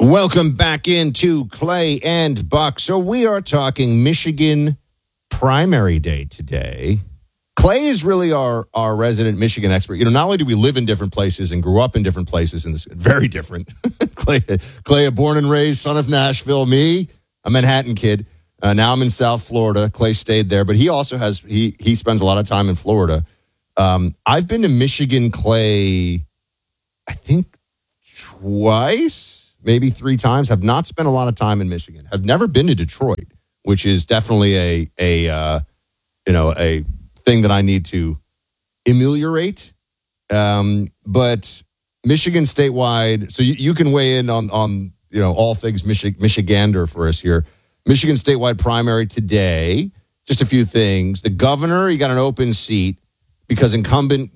Welcome back into Clay and Buck. So we are talking Michigan primary day today. Clay is really our resident Michigan expert. You know, not only do we live in different places and grew up in different places, and this very different. Clay, a born and raised son of Nashville. Me, a Manhattan kid. Now I'm in South Florida. Clay stayed there, but he also has he spends a lot of time in Florida. I've been to Michigan, Clay, I think twice, maybe 3 times. Have not spent a lot of time in Michigan. Have never been to Detroit, which is definitely a thing that I need to ameliorate. But Michigan statewide, so you can weigh in on all things Michigander for us here. Michigan statewide primary today. Just a few things. The governor, you got an open seat because incumbent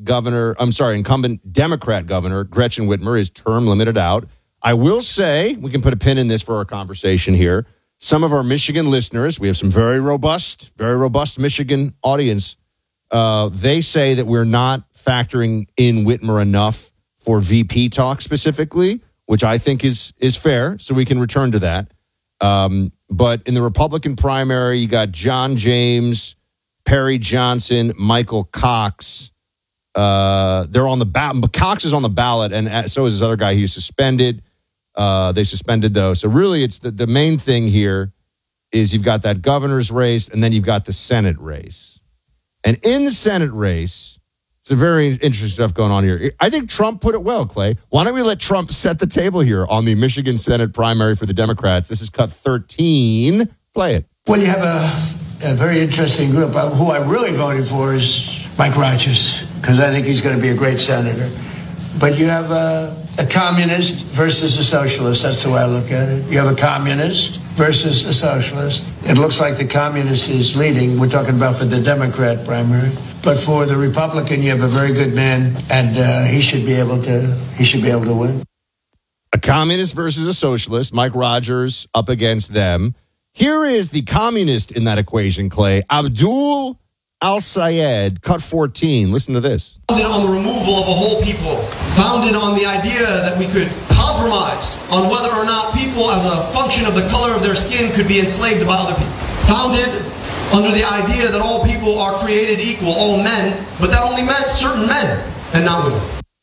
Democrat governor Gretchen Whitmer is term limited out. I will say, we can put a pin in this for our conversation here. Some of our Michigan listeners, we have some very robust Michigan audience. They say that we're not factoring in Whitmer enough for VP talk specifically, which I think is fair. So we can return to that. But in the Republican primary, you got John James, Perry Johnson, Michael Cox. They're on the ballot. Cox is on the ballot, and so is this other guy. He's suspended. They suspended, though. So really, it's the main thing here is you've got that governor's race, and then you've got the Senate race. And in the Senate race, some very interesting stuff going on here. I think Trump put it well, Clay. Why don't we let Trump set the table here on the Michigan Senate primary for the Democrats? This is cut 13. Play it. Well, you have a very interesting group. Who I really voted for is Mike Rogers, because I think he's going to be a great senator. But you have a communist versus a socialist. That's the way I look at it. You have a communist versus a socialist. It looks like the communist is leading. We're talking about for the Democrat primary. But for the Republican, you have a very good man, and he should be able to win. A communist versus a socialist. Mike Rogers up against them. Here is the communist in that equation, Clay. Abdul Al-Sayed, cut 14. Listen to this. Founded on the removal of a whole people. Founded on the idea that we could compromise on whether or not people, as a function of the color of their skin, could be enslaved by other people. Founded under the idea that all people are created equal, all men, but that only meant certain men and not women.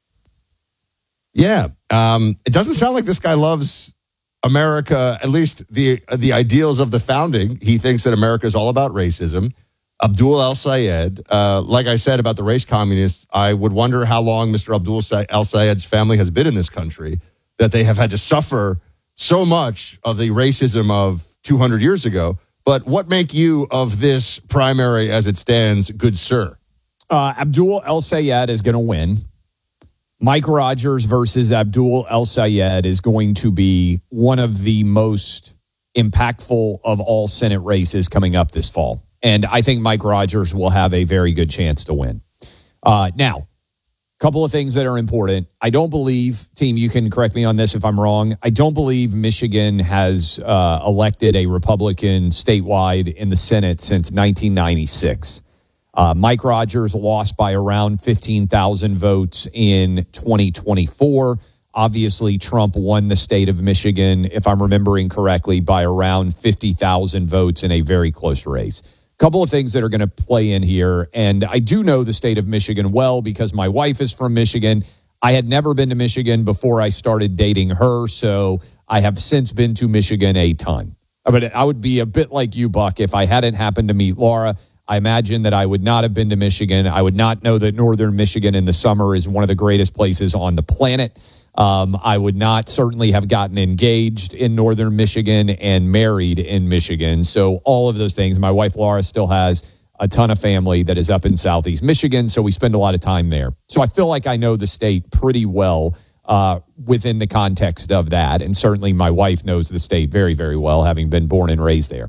Yeah. It doesn't sound like this guy loves America, at least the ideals of the founding. He thinks that America is all about racism. Abdul Al-Sayed, like I said about the race communists, I would wonder how long Mr. Abdul Al-Sayed's family has been in this country, that they have had to suffer so much of the racism of 200 years ago. But what make you of this primary as it stands, good sir? Abdul El-Sayed is going to win. Mike Rogers versus Abdul El-Sayed is going to be one of the most impactful of all Senate races coming up this fall. And I think Mike Rogers will have a very good chance to win. Now, a couple of things that are important. I don't believe, team, you can correct me on this if I'm wrong, I don't believe Michigan has elected a Republican statewide in the Senate since 1996. Mike Rogers lost by around 15,000 votes in 2024. Obviously, Trump won the state of Michigan, if I'm remembering correctly, by around 50,000 votes in a very close race. Couple of things that are going to play in here, and I do know the state of Michigan well because my wife is from Michigan. I had never been to Michigan before I started dating her, so I have since been to Michigan a ton. But I would be a bit like you, Buck, if I hadn't happened to meet Laura. I imagine that I would not have been to Michigan. I would not know that northern Michigan in the summer is one of the greatest places on the planet. I would not certainly have gotten engaged in northern Michigan and married in Michigan. So all of those things. My wife, Laura, still has a ton of family that is up in southeast Michigan, so we spend a lot of time there. So I feel like I know the state pretty well within the context of that. And certainly my wife knows the state very, very well, having been born and raised there.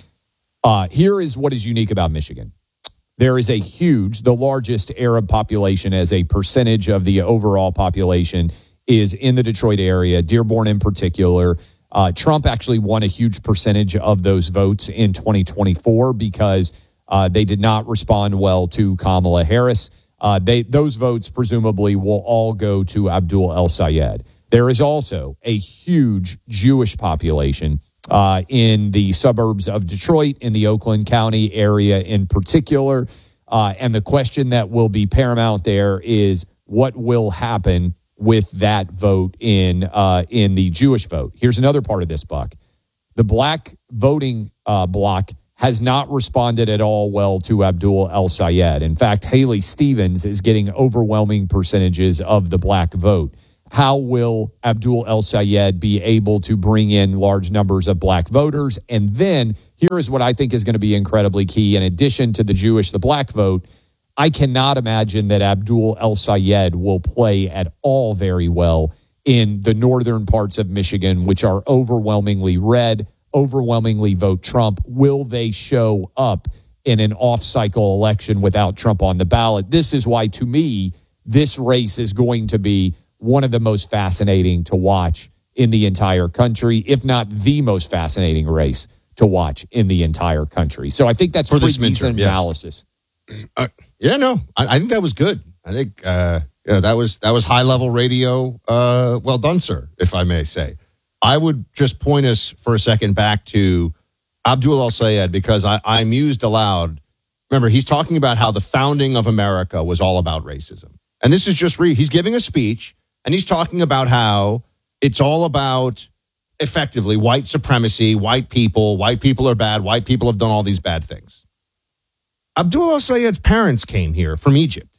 Here is what is unique about Michigan. There is the largest Arab population as a percentage of the overall population is in the Detroit area, Dearborn in particular. Trump actually won a huge percentage of those votes in 2024 because they did not respond well to Kamala Harris. Those votes presumably will all go to Abdul El-Sayed. There is also a huge Jewish population in the suburbs of Detroit, in the Oakland County area in particular. And the question that will be paramount there is what will happen with that vote in the Jewish vote. Here's another part of this, Buck. The black voting bloc has not responded at all well to Abdul El-Sayed. In fact, Haley Stevens is getting overwhelming percentages of the black vote. How will Abdul El-Sayed be able to bring in large numbers of black voters? And then here is what I think is going to be incredibly key. In addition to the Jewish, the black vote, I cannot imagine that Abdul El-Sayed will play at all very well in the northern parts of Michigan, which are overwhelmingly red, overwhelmingly vote Trump. Will they show up in an off-cycle election without Trump on the ballot? This is why, to me, this race is going to be one of the most fascinating to watch in the entire country, if not the most fascinating race to watch in the entire country. So I think that's for pretty decent analysis. I think that was good. I think that was high-level radio. Well done, sir, if I may say. I would just point us for a second back to Abdul El-Sayed because I mused aloud. Remember, he's talking about how the founding of America was all about racism. And this is just he's giving a speech, and he's talking about how it's all about, effectively, white supremacy, white people are bad, white people have done all these bad things. Abdul El-Sayed's parents came here from Egypt.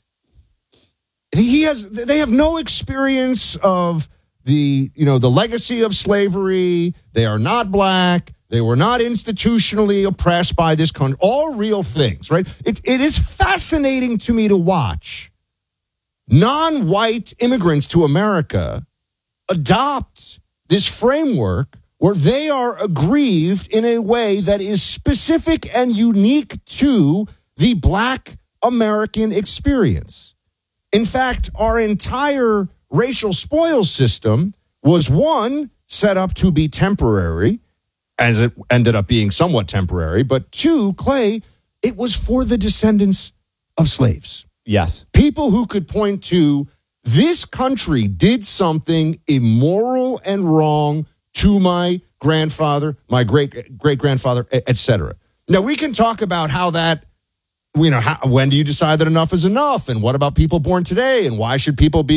They have no experience of the legacy of slavery. They are not black. They were not institutionally oppressed by this country. All real things, right? It is fascinating to me to watch non-white immigrants to America adopt this framework where they are aggrieved in a way that is specific and unique to the black American experience. In fact, our entire racial spoils system was, one, set up to be temporary, as it ended up being somewhat temporary, but two, Clay, it was for the descendants of slaves. Yes. People who could point to this country did something immoral and wrong to my grandfather, my great-grandfather, etc. Now, we can talk about how that, when do you decide that enough is enough? And what about people born today? And why should people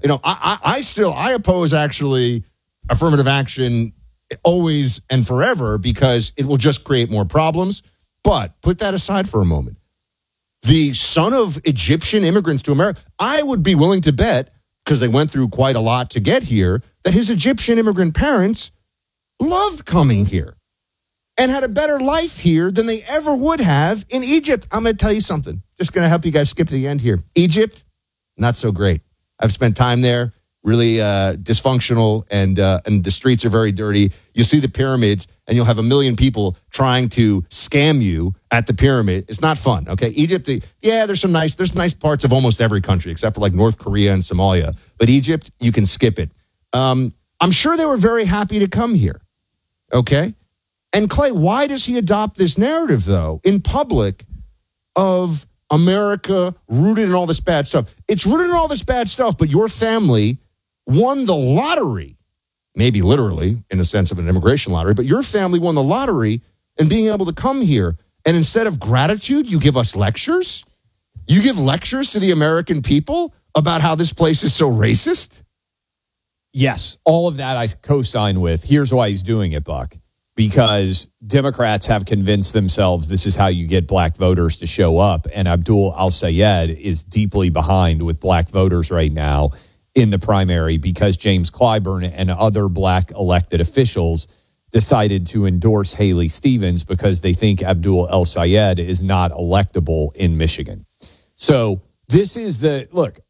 I oppose actually affirmative action always and forever because it will just create more problems. But put that aside for a moment. The son of Egyptian immigrants to America, I would be willing to bet, because they went through quite a lot to get here, that his Egyptian immigrant parents loved coming here and had a better life here than they ever would have in Egypt. I'm going to tell you something. Just going to help you guys skip to the end here. Egypt, not so great. I've spent time there, really dysfunctional, and the streets are very dirty. You see the pyramids, and you'll have a million people trying to scam you at the pyramid. It's not fun, okay? Egypt, there's nice parts of almost every country, except for like North Korea and Somalia. But Egypt, you can skip it. I'm sure they were very happy to come here, okay? And Clay, why does he adopt this narrative, though, in public of America rooted in all this bad stuff? It's rooted in all this bad stuff, but your family won the lottery, maybe literally in the sense of an immigration lottery, but your family won the lottery in being able to come here. And instead of gratitude, you give us lectures? You give lectures to the American people about how this place is so racist? Yes, all of that I co-sign with. Here's why he's doing it, Buck. Because Democrats have convinced themselves this is how you get black voters to show up. And Abdul El-Sayed is deeply behind with black voters right now in the primary because James Clyburn and other black elected officials decided to endorse Haley Stevens because they think Abdul El-Sayed is not electable in Michigan. So this is the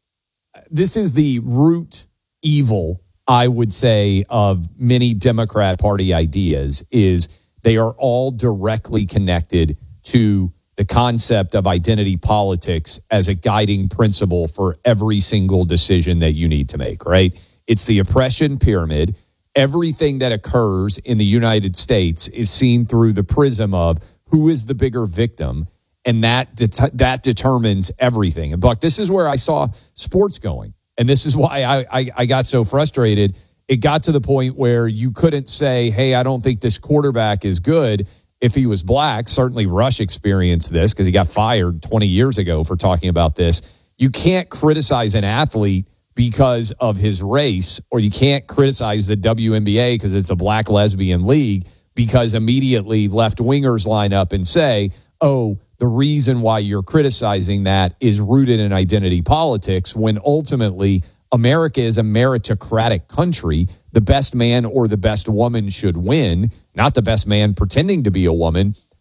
root evil, I would say, of many Democrat Party ideas is they are all directly connected to the concept of identity politics as a guiding principle for every single decision that you need to make, right? It's the oppression pyramid. Everything that occurs in the United States is seen through the prism of who is the bigger victim, and that determines everything. And Buck, this is where I saw sports going. And this is why I got so frustrated it got to the point where you couldn't say, hey, I don't think this quarterback is good if he was black. Certainly Rush experienced this because he got fired 20 years ago for talking about this. You can't criticize an athlete because of his race, or you can't criticize the WNBA because it's a black lesbian league, because immediately left-wingers line up and say, oh, the reason why you're criticizing that is rooted in identity politics, when ultimately America is a meritocratic country. The best man or the best woman should win, not the best man pretending to be a woman.